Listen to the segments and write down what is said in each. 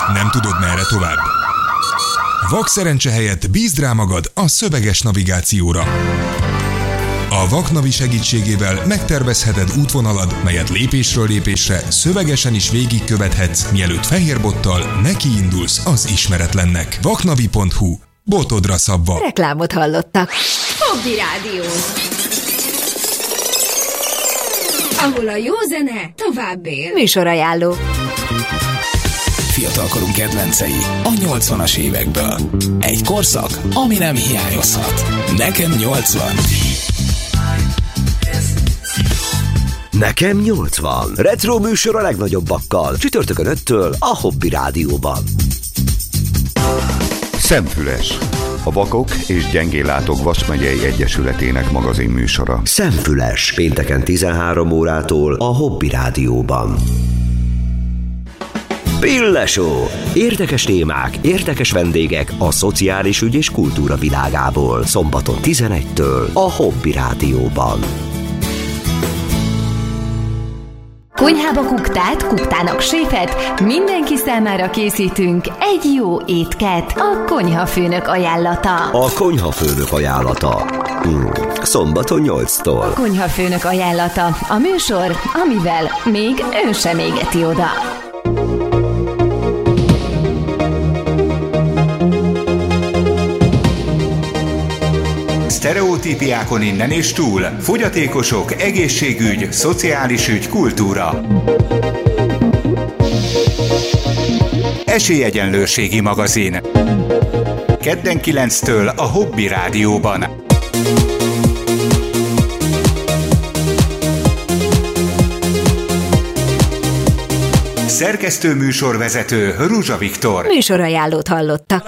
Nem tudod, merre tovább? Vak szerencse helyett bízd rá magad a szöveges navigációra. A Vaknavi segítségével megtervezheted útvonalad, melyet lépésről lépésre szövegesen is végigkövethetsz, mielőtt fehérbottal nekiindulsz az ismeretlennek. Vaknavi.hu. Botodra szabva. Reklámot hallottak. Hobby Rádió. Ahol a jó zene tovább él. Műsorajánló. Fiatalkorunk kedvencei a 80-as évekből. Egy korszak, ami nem hiányozhat. Nekem 80. Nekem 80. Retro műsor a legnagyobbakkal. Csütörtökön 5-től a Hobby Rádióban. Szemfüles. A Vakok és Gyengéllátók Vas megyei egyesületének magazin műsora. Szemfüles. Pénteken 13 órától a Hobby Rádióban. Pillesó. Érdekes témák, érdekes vendégek a szociális ügy és kultúra világából. Szombaton 11-től a Hobby Rádióban. Konyhába kuktát, kuktának séfet, mindenki számára készítünk egy jó étket. A konyhafőnök ajánlata. A konyhafőnök ajánlata. Szombaton 8-tól. Konyhafőnök ajánlata. A műsor, amivel még ön sem égeti oda. Sztereotípiákon innen és túl. Fogyatékosok, egészségügy, szociális ügy, kultúra. Esélyegyenlőségi magazin. Kedden 9-től a Hobby Rádióban. Szerkesztő műsorvezető Ruzsa Viktor. Műsorajánlót hallottak.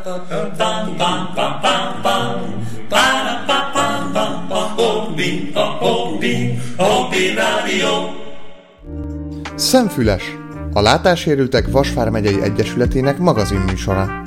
Szemfüles, a Látássérültek Vas vármegyei egyesületének magazinműsora.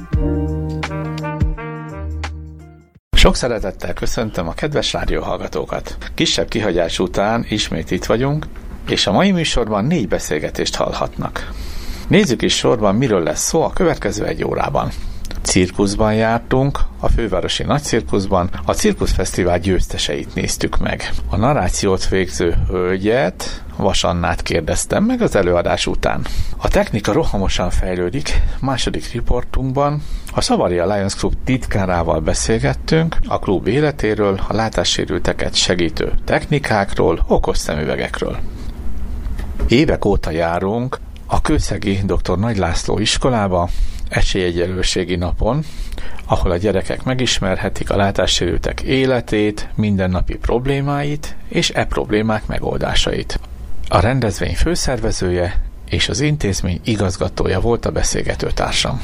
Sok szeretettel köszöntöm a kedves rádióhallgatókat. Kisebb kihagyás után ismét itt vagyunk, és a mai műsorban 4 beszélgetést hallhatnak. Nézzük is sorban, miről lesz szó a következő 1 órában. Cirkuszban jártunk, a fővárosi nagycirkuszban, a cirkuszfesztivál győzteseit néztük meg. A narrációt végző hölgyet, Vas Annát kérdeztem meg az előadás után. A technika rohamosan fejlődik, második riportunkban a Savaria Lions Club titkárával beszélgettünk a klub életéről, a látássérülteket segítő technikákról, okos szemüvegekről. Évek óta járunk a kőszegi dr. Nagy László iskolába, esélyegyenlőségi napon, ahol a gyerekek megismerhetik a látássérültek életét, mindennapi problémáit és problémák megoldásait. A rendezvény főszervezője és az intézmény igazgatója volt a beszélgetőtársam.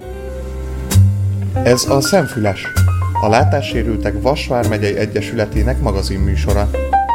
Ez a Szemfüles, a Látássérültek Vas vármegyei egyesületének magazinműsora.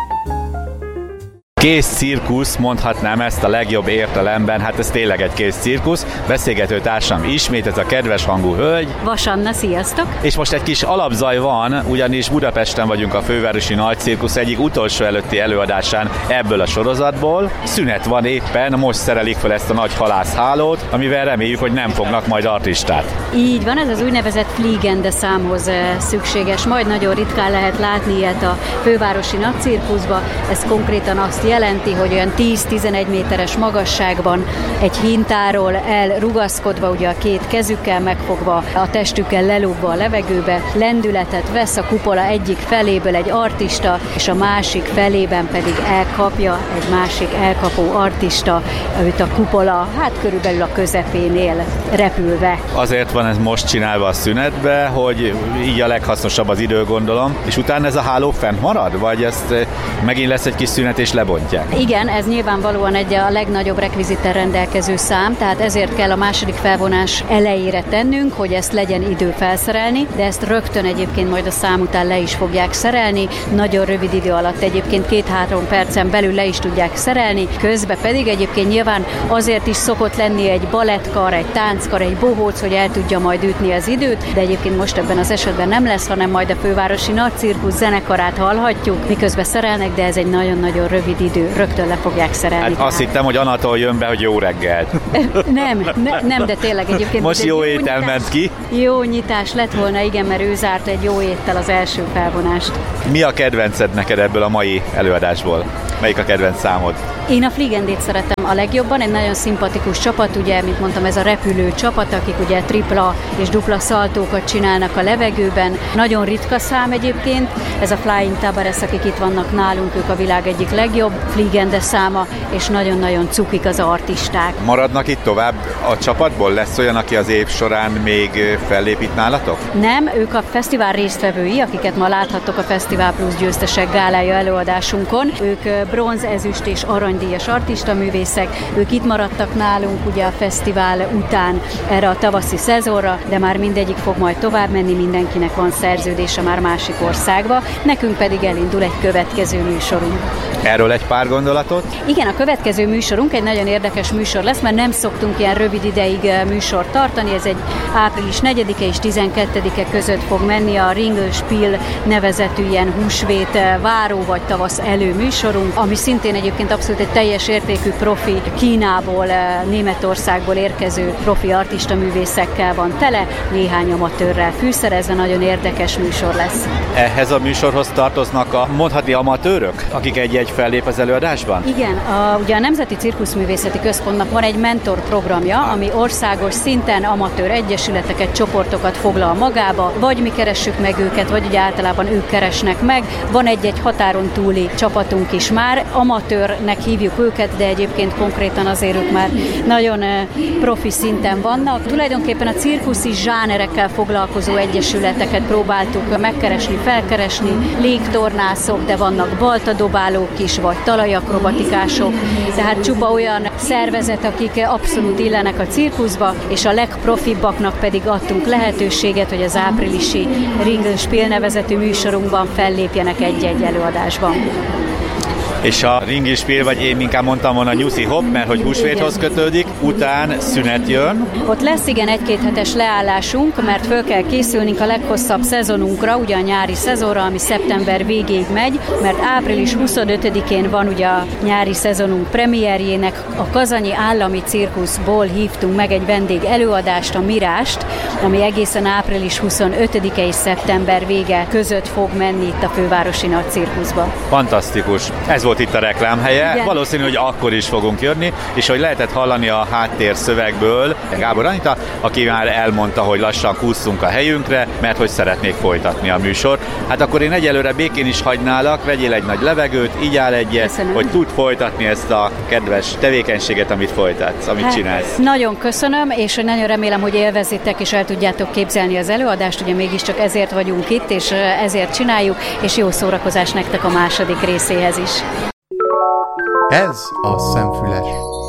Kész cirkusz, mondhatnám ezt a legjobb értelemben, hát ez tényleg egy kész cirkusz. Beszélgető társam ismét ez a kedves hangú hölgy. Vas Anna, sziasztok! És most egy kis alapzaj van, ugyanis Budapesten vagyunk a fővárosi nagycirkusz egyik utolsó előtti előadásán ebből a sorozatból. Szünet van éppen, most szerelik fel ezt a nagy halászhálót, amivel reméljük, hogy nem fognak majd artistát. Így van, ez az úgynevezett Fliegende számhoz szükséges, majd nagyon ritkán lehet látni ilyet a fővárosi nagycirkuszba. Ez konkrétan azt jelenti, hogy olyan 10-11 méteres magasságban egy hintáról elrugaszkodva, ugye a 2 kezükkel megfogva, a testükkel lelógva a levegőbe, lendületet vesz a kupola egyik feléből egy artista, és a másik felében pedig elkapja egy másik elkapó artista, őt a kupola, hát körülbelül a közepénél repülve. Azért van ez most csinálva a szünetbe, hogy így a leghasznosabb az idő, gondolom, és utána ez a háló fent marad, vagy ezt megint lesz egy kis szünet és lebontják? Igen, ez nyilvánvalóan a legnagyobb rekvizittel rendelkező szám, tehát ezért kell a második felvonás elejére tennünk, hogy ezt legyen idő felszerelni, de ezt rögtön egyébként majd a szám után le is fogják szerelni, nagyon rövid idő alatt egyébként 2-3 percen belül le is tudják szerelni, közben pedig egyébként nyilván azért is szokott lenni egy balettkar, egy tánckar, egy bohóc, hogy el tudja majd ütni az időt, de egyébként most ebben az esetben nem lesz, hanem majd a fővárosi nagycirkusz zenekarát hallhatjuk, miközben szerelnek, de ez egy nagyon-nagyon rövid idő. idő, rögtön le fogják szerelni. Hát azt hittem, hogy Anatol jön be, hogy jó reggelt. Nem, de tényleg egyébként... Most jó étel ment ki. Jó nyitás lett volna, igen, mert ő zárt egy jó éttel az első felvonást. Mi a kedvenced neked ebből a mai előadásból? Melyik a kedvenc számod? Én a Fligendét szeretem a legjobban, egy nagyon szimpatikus csapat, ugye, mint mondtam, ez a repülő csapat, akik ugye tripla és dupla szaltókat csinálnak a levegőben. Nagyon ritka szám egyébként, ez a Flying Tabares, akik itt vannak nálunk, ők a világ egyik legjobb Fligende száma, és nagyon-nagyon cukik az artisták. Maradnak itt tovább a csapatból? Lesz olyan, aki az év során még fellép itt nálatok? Nem, ők a fesztivál résztvevői, akiket ma láthattok a Fesztivál Plus győztesek gálája előadásunkon. Ők bronz, ezüst és aranydíjas artistaművészek, ők itt maradtak nálunk ugye a fesztivál után erre a tavaszi szezonra, de már mindegyik fog majd tovább menni, mindenkinek van szerződése már másik országba, nekünk pedig elindul egy következő műsorunk. Erről egy pár gondolatot? Igen, a következő műsorunk egy nagyon érdekes műsor lesz, mert nem szoktunk ilyen rövid ideig műsort tartani, ez egy április 4-e és 12-e között fog menni a Ringelspiel nevezetű ilyen húsvét váró vagy tavasz elő műsorunk, ami szintén egyébként abszolút egy teljes értékű profi Kínából, Németországból érkező profi artistaművészekkel van tele, néhány amatőrrel fűszerezve, nagyon érdekes műsor lesz. Ehhez a műsorhoz tartoznak a mondhatni amatőrök, akik egy-egy fellép az előadásban? Igen, ugye a Nemzeti Cirkuszművészeti Központnak van egy mentor programja, ami országos szinten amatőr egyesületeket, csoportokat foglal magába, vagy mi keressük meg őket, vagy ugye általában ők keresnek meg. Van egy-egy határon túli csapatunk is már, amatőrnek hívjuk őket, de egyébként konkrétan azért ők már nagyon profi szinten vannak. Tulajdonképpen a cirkuszi zsánerekkel foglalkozó egyesületeket próbáltuk megkeresni, felkeresni, légtornászok, de vannak baltadobálók is, vagy talajakrobatikások, tehát csupa olyan szervezet, akik abszolút illenek a cirkuszba, és a legprofibbaknak pedig adtunk lehetőséget, hogy az áprilisi Ringelspiel nevezetű műsorunkban fellépjenek egy-egy előadásban. És a Ringelspiel, vagy én inkább mondtam volna Nyuszi Hop, mert hogy húsvéthoz kötődik, után szünet jön. Ott lesz igen egy-két hetes leállásunk, mert föl kell készülnünk a leghosszabb szezonunkra, ugye a nyári szezonra, ami szeptember végéig megy, mert április 25-én van ugye a nyári szezonunk premierjének, a Kazanyi Állami Cirkuszból hívtunk meg egy vendég előadást, a Mirást, ami egészen április 25-e és szeptember vége között fog menni itt a fővárosi nagy cirkuszba. Fantasztikus. Ez volt itt a reklámhelye. Igen. Valószínű, hogy akkor is fogunk jönni, és hogy lehetett hallani a háttér szövegből Gábor Anita, aki már elmondta, hogy lassan kúszunk a helyünkre, mert hogy szeretnék folytatni a műsor. Hát akkor én egyelőre békén is hagynálak, vegyél egy nagy levegőt, igyál egyet, köszönöm, hogy tud folytatni ezt a kedves tevékenységet, amit folytatsz, amit csinálsz. Nagyon köszönöm, és nagyon remélem, hogy élvezitek, és el tudjátok képzelni az előadást, ugye mégiscsak ezért vagyunk itt, és ezért csináljuk, és jó szórakozás nektek a második részéhez is. Ez a Szemfüles.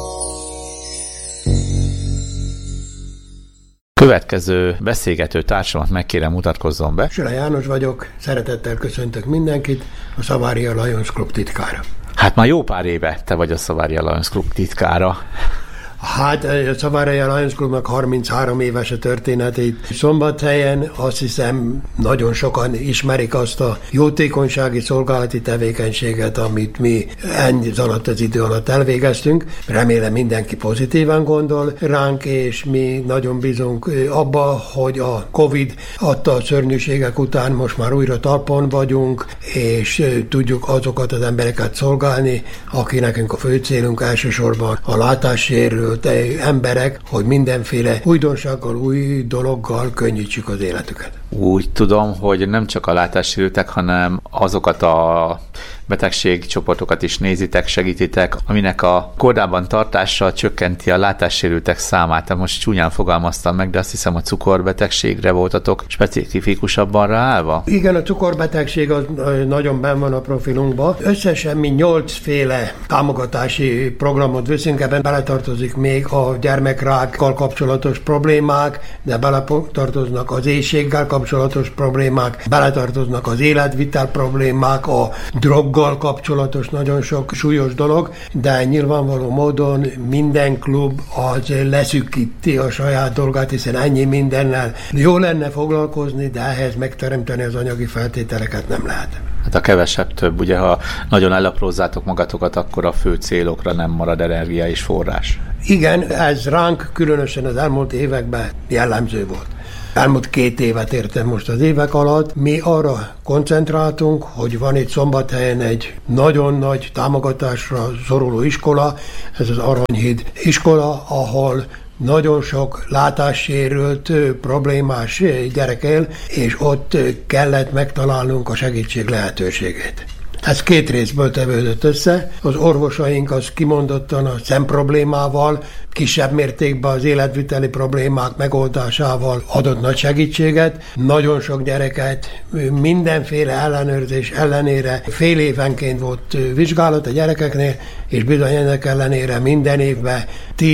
Következő beszélgető társamat megkérem, mutatkozzon be. Süle János vagyok, szeretettel köszöntök mindenkit, a Savaria Lions Club titkára. Hát már jó pár éve te vagy a Savaria Lions Club titkára. Hát a Savaria Lions Clubnak 33 éves a történetét. Szombathelyen azt hiszem nagyon sokan ismerik azt a jótékonysági szolgálati tevékenységet, amit mi ennyi alatt az idő alatt elvégeztünk. Remélem mindenki pozitívan gondol ránk, és mi nagyon bízunk abba, hogy a Covid adta a szörnyűségek után most már újra talpon vagyunk, és tudjuk azokat az embereket szolgálni, aki nekünk a fő célunk elsősorban a látássérült emberek, hogy mindenféle újdonsággal, új dologgal könnyítsük az életüket. Úgy tudom, hogy nem csak a látássérültek, hanem azokat a betegségcsoportokat is nézitek, segítitek, aminek a kordában tartása csökkenti a látássérültek számát. Most csúnyán fogalmaztam meg, de azt hiszem a cukorbetegségre voltatok specifikusabban ráállva? Igen, a cukorbetegség az nagyon benn van a profilunkban. Összesen mi 8 féle támogatási programot viszünk, ebben beletartozik még a gyermekrákkal kapcsolatos problémák, de beletartoznak az éhséggel kapcsolatos problémák, beletartoznak az életvitel problémák, a droggal kapcsolatos nagyon sok súlyos dolog, de nyilvánvaló módon minden klub az leszűkíti a saját dolgát, hiszen ennyi mindennel jó lenne foglalkozni, de ehhez megteremteni az anyagi feltételeket nem lehet. Hát A kevesebb több, ugye ha nagyon elaprózzátok magatokat, akkor a fő célokra nem marad energia és forrás. Igen, ez ránk különösen az elmúlt években jellemző volt. Elmúlt 2 évet értem most az évek alatt. Mi arra koncentráltunk, hogy van itt Szombathelyen egy nagyon nagy támogatásra szoruló iskola, ez az Aranyhíd iskola, ahol nagyon sok látássérült, problémás gyerek él, és ott kellett megtalálnunk a segítség lehetőségét. Ez 2 részből tevődött össze. Az orvosaink az kimondottan a szemproblémával, kisebb mértékben az életviteli problémák megoldásával adott nagy segítséget. Nagyon sok gyereket mindenféle ellenőrzés ellenére fél évenként volt vizsgálat a gyerekeknél, és bizony ennek ellenére minden évben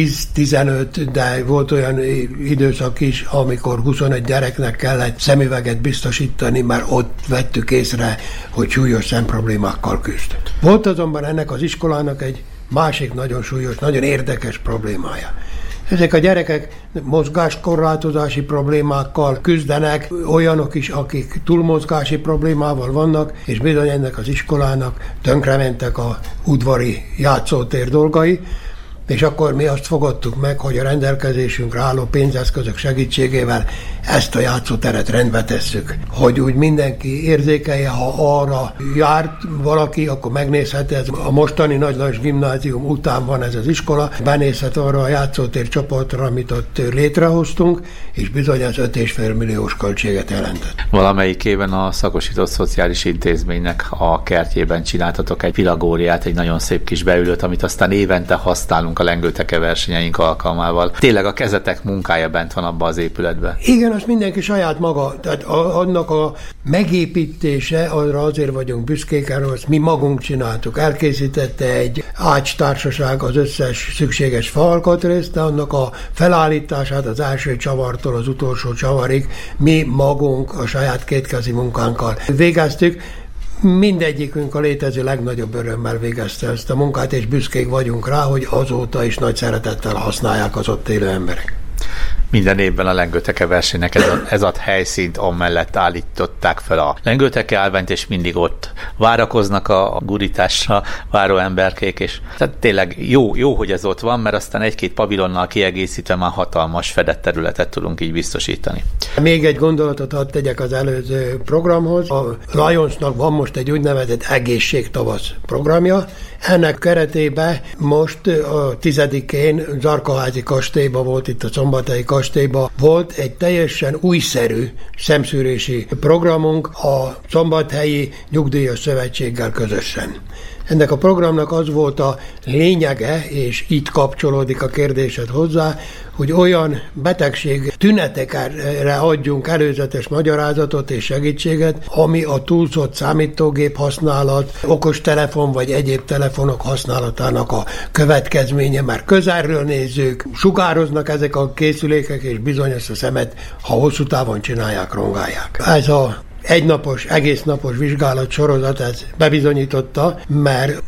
10-15, de volt olyan időszak is, amikor 21 gyereknek kellett szemüveget biztosítani, mert ott vettük észre, hogy súlyos szemproblémákkal küzd. Volt azonban ennek az iskolának egy másik nagyon súlyos, nagyon érdekes problémája. Ezek a gyerekek mozgáskorlátozási problémákkal küzdenek, olyanok is, akik túlmozgási problémával vannak, és bizony ennek az iskolának tönkrementek a udvari játszótér dolgai, és akkor mi azt fogadtuk meg, hogy a rendelkezésünkre álló pénzeszközök segítségével ezt a játszóteret rendbe tesszük. Hogy úgy mindenki érzékelje, ha arra járt valaki, akkor megnézhet, ez a mostani Nagy Lajos Gimnázium után van ez az iskola, benézhet arra a játszótér csoportra, amit ott létrehoztunk, és bizony az 5,5 milliós költséget jelentett. Valamelyik évben a Szakosított Szociális Intézménynek a kertjében csináltatok egy pilagóriát, egy nagyon szép kis beülőt, amit aztán évente használunk a lengőteke versenyeink alkalmával. Tényleg a kezetek munkája bent van abban az épületben. Igen, azt mindenki saját maga, tehát annak a megépítése, arra azért vagyunk büszkék, erről azt mi magunk csináltuk. Elkészítette egy ácstársaság az összes szükséges faalkatrészt, de annak a felállítását az első csavartól az utolsó csavarig mi magunk a saját kétkezi munkánkkal végeztük. Mindegyikünk a létező legnagyobb örömmel végezte ezt a munkát, és büszkék vagyunk rá, hogy azóta is nagy szeretettel használják az ott élő emberek. Minden évben a lengőteke versenynek ez a helyszínt amellett állították fel a lengőteke állványt, és mindig ott várakoznak a gurításra váró emberkék, és tehát tényleg jó, hogy ez ott van, mert aztán 1-2 pavilonnal kiegészítve már hatalmas fedett területet tudunk így biztosítani. Még egy gondolatot hadd tegyek az előző programhoz. A Lionsnak van most egy úgynevezett egészségtavasz programja. Ennek keretében most a 10-én Zarkaházi kastélyban volt, itt a Szombathelyi kastélyban volt egy teljesen újszerű szemszűrési programunk a Szombathelyi Nyugdíjas Szövetséggel közösen. Ennek a programnak az volt a lényege, és itt kapcsolódik a kérdésed hozzá, hogy olyan betegség tünetekre adjunk előzetes magyarázatot és segítséget, ami a túlzott számítógép használat, okostelefon vagy egyéb telefonok használatának a következménye, mert közelről nézzük, sugároznak ezek a készülékek, és bizony ezt a szemet, ha hosszú távon csinálják, rongálják. Ez a egynapos, egésznapos vizsgálat sorozat ez bebizonyította, mert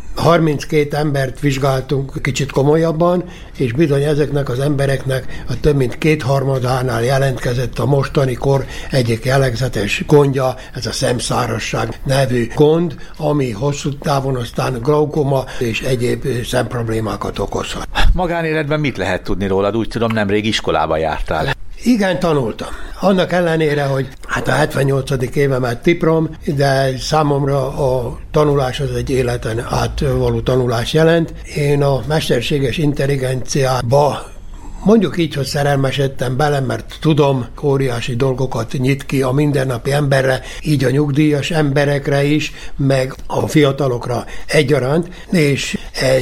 32 embert vizsgáltunk kicsit komolyabban, és bizony ezeknek az embereknek a több mint 2/3-ánál jelentkezett a mostani kor egyik jellegzetes gondja, ez a szemszárazság nevű gond, ami hosszú távon aztán glaukoma és egyéb szemproblémákat okozhat. Magánéletben mit lehet tudni rólad? Úgy tudom, nemrég iskolába jártál. Igen, tanultam. Annak ellenére, hogy hát a 78. évemet tiprom, de számomra a tanulás az egy életen átvaló tanulás jelent. Én a mesterséges intelligenciába mondjuk így, hogy szerelmesedtem bele, mert tudom, óriási dolgokat nyit ki a mindennapi emberre, így a nyugdíjas emberekre is, meg a fiatalokra egyaránt, és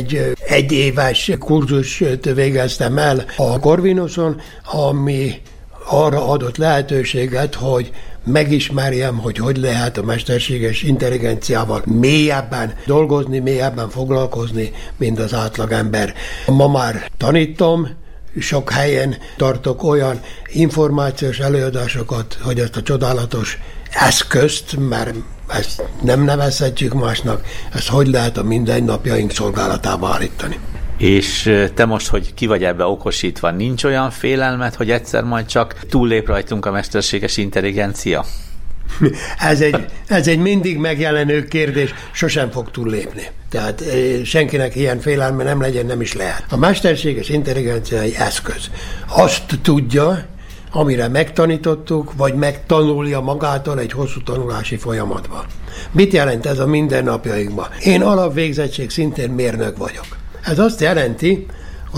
egy éves kurzust végeztem el a Corvinuson, ami arra adott lehetőséget, hogy megismerjem, hogy lehet a mesterséges intelligenciával mélyebben dolgozni, mélyebben foglalkozni, mint az átlagember. Ma már tanítom, sok helyen tartok olyan információs előadásokat, hogy ezt a csodálatos eszközt, mert ezt nem nevezhetjük másnak, ezt hogy lehet a mindennapjaink szolgálatába állítani. És te most, hogy ki vagy ebbe okosítva, nincs olyan félelmed, hogy egyszer majd csak túllép rajtunk a mesterséges intelligencia? Ez egy mindig megjelenő kérdés, sosem fog túllépni. Tehát senkinek ilyen félelme nem legyen, nem is lehet. A mesterséges intelligencia egy eszköz. Azt tudja, amire megtanítottuk, vagy megtanulja magától egy hosszú tanulási folyamatban. Mit jelent ez a mindennapjainkban? Én alapvégzettség szintén mérnök vagyok. Ez azt jelenti,